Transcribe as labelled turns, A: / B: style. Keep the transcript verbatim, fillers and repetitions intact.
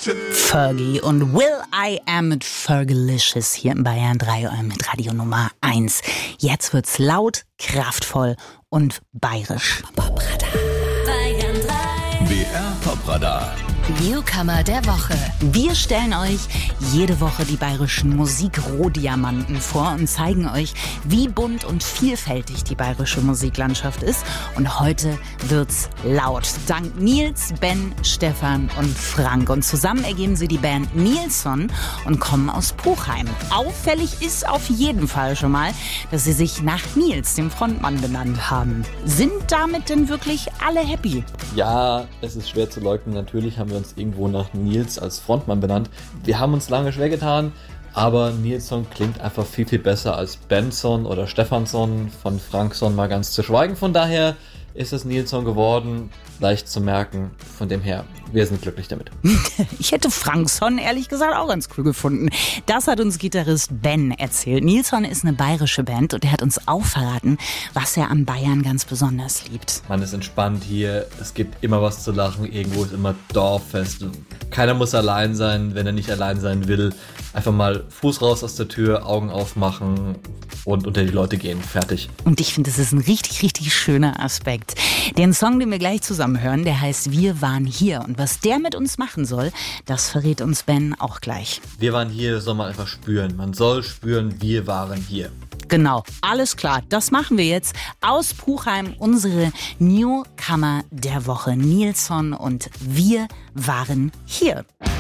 A: Fergie und Will I Am mit Fergalicious hier in Bayern drei mit Radio Nummer eins. Jetzt wird's laut, kraftvoll und bayerisch.
B: B R Popradar.
C: Newcomer der Woche.
A: Wir stellen euch jede Woche die bayerischen Musikrohdiamanten vor und zeigen euch, wie bunt und vielfältig die bayerische Musiklandschaft ist. Und heute wird's laut. Dank Nils, Ben, Stefan und Frank. Und zusammen ergeben sie die Band Nilsson und kommen aus Puchheim. Auffällig ist auf jeden Fall schon mal, dass sie sich nach Nils, dem Frontmann, benannt haben. Sind damit denn wirklich alle happy?
D: Ja, es ist schwer zu leugnen. Natürlich haben wir uns irgendwo nach Nils als Frontmann benannt. Wir haben uns lange schwer getan, aber Nilsson klingt einfach viel, viel besser als Benson oder Stefansson, von Frankson mal ganz zu schweigen. Von daher ist es Nilsson geworden, leicht zu merken. Von dem her, wir sind glücklich damit.
A: Ich hätte Frankson ehrlich gesagt auch ganz cool gefunden. Das hat uns Gitarrist Ben erzählt. Nilsson ist eine bayerische Band und er hat uns auch verraten, was er an Bayern ganz besonders liebt.
D: Man ist entspannt hier, es gibt immer was zu lachen, irgendwo ist immer Dorffest. Keiner muss allein sein, wenn er nicht allein sein will. Einfach mal Fuß raus aus der Tür, Augen aufmachen und unter die Leute gehen. Fertig.
A: Und ich finde, das ist ein richtig, richtig schöner Aspekt. Den Song, den wir gleich zusammen hören, der heißt Wir waren hier. Und was der mit uns machen soll, das verrät uns Ben auch gleich.
D: Wir waren hier, soll man einfach spüren. Man soll spüren, wir waren hier.
A: Genau, alles klar. Das machen wir jetzt. Aus Puchheim unsere Newcomer der Woche. Nilsson und Wir waren hier.